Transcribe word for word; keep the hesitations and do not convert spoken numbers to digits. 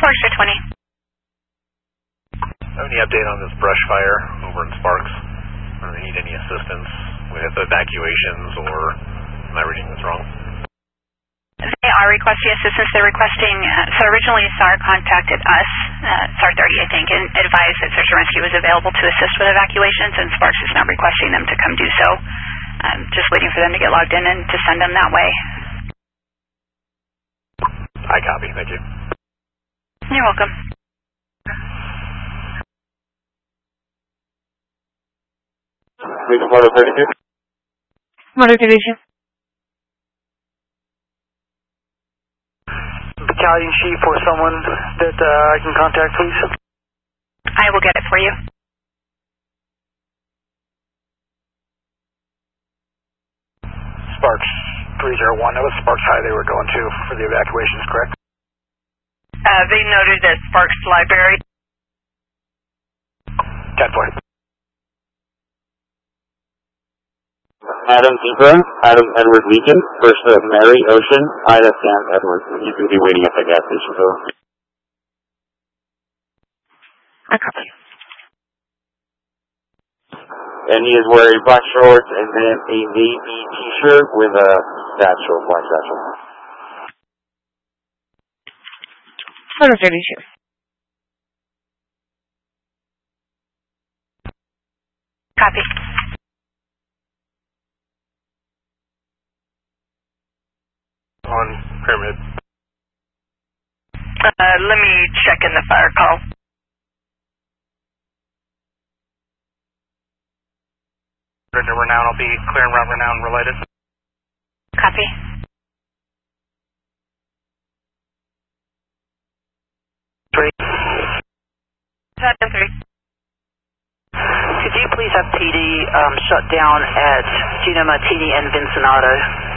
Forester twenty. Have any update on this brush fire over in Sparks? Do they need any assistance with evacuations, or am I reading this wrong? They are requesting assistance. They're requesting, uh, so originally S A R contacted us, uh, S A R thirty I think, and advised that search and rescue was available to assist with evacuations, and Sparks is now requesting them to come do so. Um, just waiting for them to get logged in and to send them that way. I copy, thank you. You're welcome. Motor thirty-two. Motor Division. Battalion chief or someone that uh, I can contact, please? I will get it for you. Sparks three zero one, that was Sparks High they were going to for the evacuations, correct? Uh, they noted at Sparks Library. ten four. Adam Zebra, Adam Edward Legion, first of Mary Ocean, Ida Sam Edward. You can be waiting at the gas station, so. I copy. And he is wearing black shorts and then a navy t-shirt with a satchel, black satchel. Motor thirty-two. Copy. On Pyramid. Uh, let me check in the fire call. Under Renown, I'll be clearing route Renown related. Copy. Three. ten three. Could you please have T D um, shut down at Genoma, T D, and Vincenado?